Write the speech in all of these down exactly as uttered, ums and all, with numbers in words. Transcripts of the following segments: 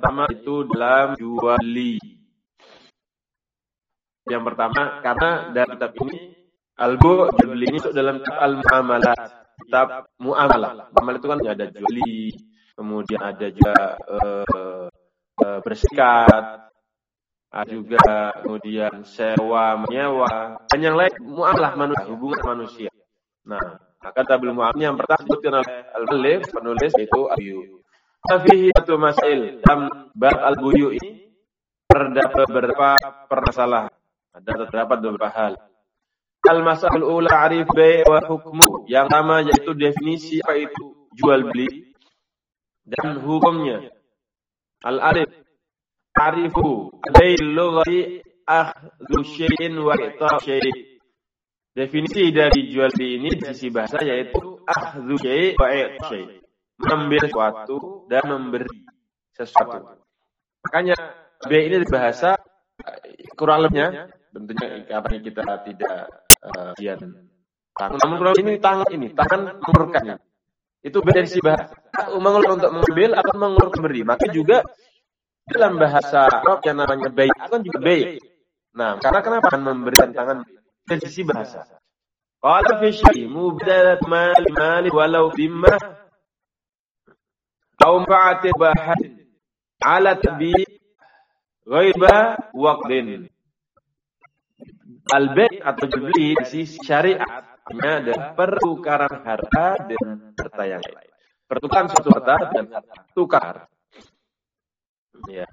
pertama itu dalam jual beli. Yang pertama, karena dalam kitab ini al-bu' jual beli ini masuk dalam kitab al-muamalat, kitab muamalah. Muamalah itu kan ada jual beli, kemudian ada juga uh, uh, bersikat, ada juga kemudian sewa, menyewa, dan yang lain muamalah manusia, hubungan manusia. Nah, maka tabel muamalah yang pertama disebutkan oleh al-muallif penulis itu al-buyu. Fihi satu masail dalam bab al-buyu ini terdapat beberapa permasalahan. Ada terdapat beberapa hal. Al-masalah ula arif bai' wa hukmu. Yang pertama yaitu definisi apa itu jual beli dan hukumnya. Al-arif arifu bai' lughati akhdhu syai'in wa i'ta' syai'. Definisi dari jual beli ini di sisi bahasa yaitu akhdhu syai' wa i'ta' syai'. Mengambil sesuatu dan memberi sesuatu. Makanya bai' ini di bahasa kurang lebihnya tentunya karena kita tidak uh, jian tangan. Namun kalau ini tangan ini, tangan mengulurkannya. Itu beda dari si bahasa. Mengulur untuk mengambil atau mengulur memberi. Maka juga dalam bahasa Arab yang namanya bai' kan juga bai'. Nah, karena kenapa memberikan tangan dari sisi bahasa? Qala fi syai' mubdalat mali mali walau bimma aw ma'ati bahan ala tabi ghaiba waqdin. Al-bai' atau jual beli di sisi syariatnya adalah pertukaran harta dengan harta yang lain. Pertukaran suatu harta dan harta. Tukar. Ya.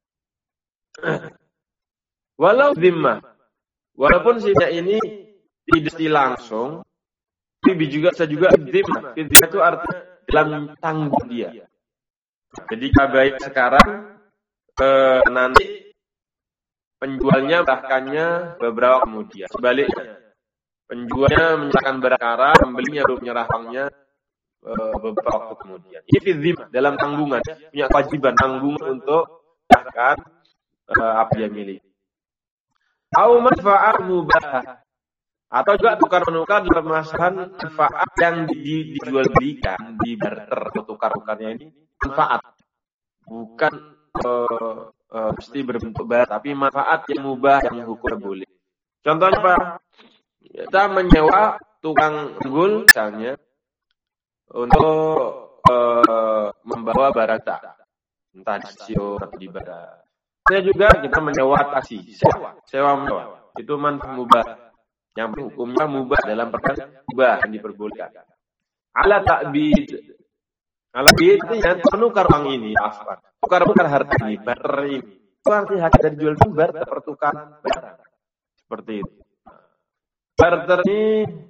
Walau zimmah. Walaupun sihnya ini tidak langsung, tapi juga bisa juga zimmah. Zimmah itu artinya dalam tanggung dia. Jadi baik sekarang eh, nanti penjualnya bahkannya beberapa kemudian. Sebaliknya, penjualnya menyerahkan barang sekarang, pembelinya baru menyerah uangnya e, beberapa waktu kemudian. Ini fidzimah dalam tanggungan, punya kewajiban tanggungan untuk menyerahkan e, apa yang miliki. Au manfaat mubah, atau juga tukar menukar dalam masalahan manfaat yang di, dijual belikan, di barter atau tukar tukarnya ini manfaat, bukan e, Uh, mesti berbentuk barat, tapi manfaat yang mubah yang hukum boleh. Contohnya apa? Kita menyewa tukang gul misalnya untuk uh, membawa barang tak, entah di stasiun atau di barang. Saya juga kita menyewa taksi, sewa, sewa menyewa. Itu manfaat mubah. Yang hukumnya mubah dalam perkara mubah yang diperbolehkan. Ala ta'bid. Ala ta'bid itu yang menukar uang ini, afwan. Tukar-tukar harta ini, barter ini. Itu artinya hak dari jual beli barter, pertukaran barang. Seperti itu. Barter ini,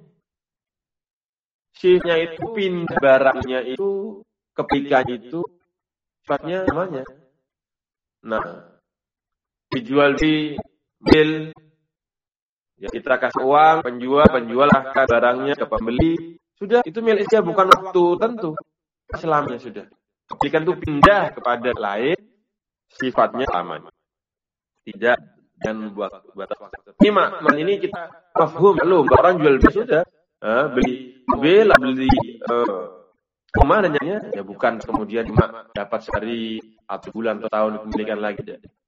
sihnya itu pindah barangnya itu, kepikanya itu, sifatnya namanya. Nah, dijual di bil, ya kita kasih uang, penjual, penjual akan barangnya ke pembeli. Sudah, itu miliknya bukan waktu tentu. Selamanya sudah. Jika itu pindah kepada lain, sifatnya sama. Tidak dan buat batas waktu. Ini makna ini kita mafhum belum. Orang jual beli sudah, uh, beli mobil, beli uh, rumah dan lainnya, ya bukan kemudian cuma dapat sehari atau bulan atau tahun dikembalikan lagi.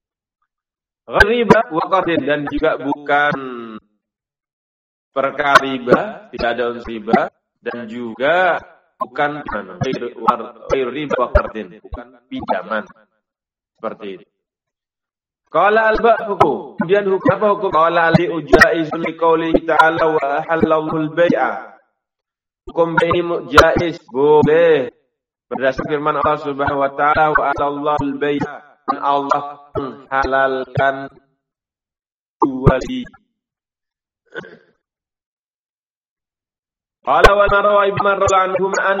Riba wa qardin, dan juga bukan perkara riba, tidak ada unsur riba, dan juga bukan riba wa qardin, bukan pinjaman. Seperti itu. Qala al-ba'hu, kemudian hukum apa hukum? Qala al-jaizun li qoulihi ta'ala wa ahallallahu al-bai'a. Hukum ini jaiz, boleh berdasarkan firman Allah Subhanahu wa taala wa ahallallahu al-bai'a, dan Allah menghalalkan jual beli. Qala wa narawa ibn radhiyallahu anhum an